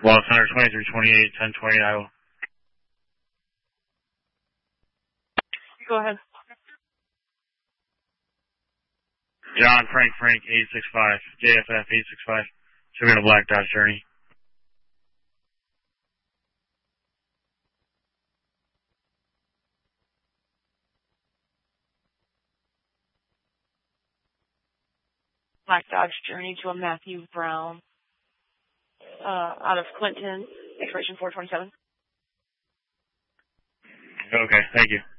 Los Center 2328, 1020 Iowa. Go ahead. John Frank 865, JFF 865, Sugar Black Dodge Journey. Black Dodge Journey to a Matthew Brown, out of Clinton, expiration 427. Okay, thank you.